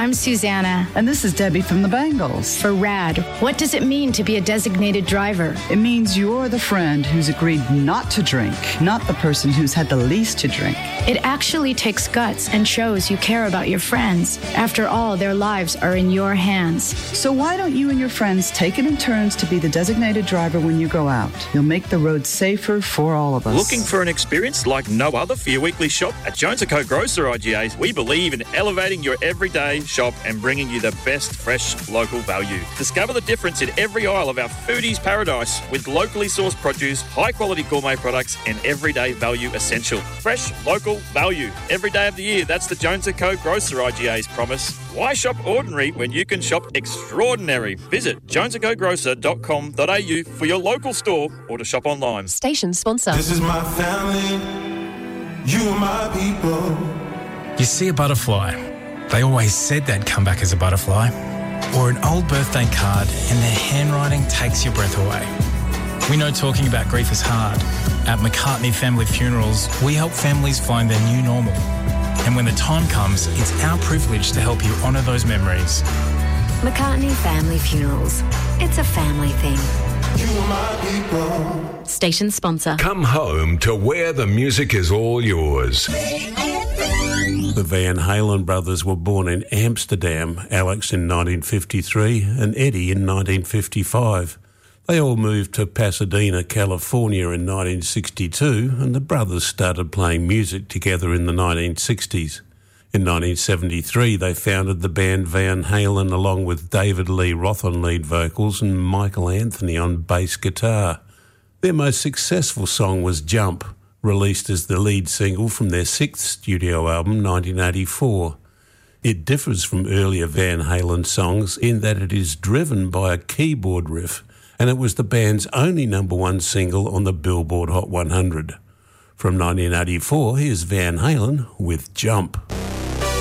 I'm Susanna. And this is Debbie from the Bangles. For RAD, what does it mean to be a designated driver? It means you're the friend who's agreed not to drink, not the person who's had the least to drink. It actually takes guts and shows you care about your friends. After all, their lives are in your hands. So why don't you and your friends take it in turns to be the designated driver when you go out? You'll make the road safer for all of us. Looking for an experience like no other for your weekly shop? At Jones & Co Grocer IGAs, we believe in elevating your everyday shop and bringing you the best fresh local value. Discover the difference in every aisle of our foodies paradise with locally sourced produce, high-quality gourmet products and everyday value essential. Fresh, local value. Every day of the year, that's the Jones & Co Grocer IGA's promise. Why shop ordinary when you can shop extraordinary? Visit jonesandcogrocer.com.au for your local store or to shop online. Station sponsor. This is my family, you are my people. You see a butterfly, they always said they'd come back as a butterfly. Or an old birthday card and their handwriting takes your breath away. We know talking about grief is hard. At McCartney Family Funerals, we help families find their new normal. And when the time comes, it's our privilege to help you honour those memories. McCartney Family Funerals. It's a family thing. You are my people. Station sponsor. Come home to where the music is all yours. The Van Halen brothers were born in Amsterdam, Alex in 1953 and Eddie in 1955. They all moved to Pasadena, California in 1962, and the brothers started playing music together in the 1960s. In 1973, they founded the band Van Halen along with David Lee Roth on lead vocals and Michael Anthony on bass guitar. Their most successful song was Jump, released as the lead single from their sixth studio album, 1984. It differs from earlier Van Halen songs in that it is driven by a keyboard riff, and it was the band's only number one single on the Billboard Hot 100. From 1984, here's Van Halen with Jump.